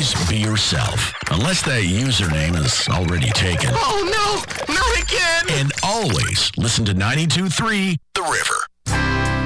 Always be yourself. Unless that username is already taken. Oh, no, not again. And always listen to 92.3 The River.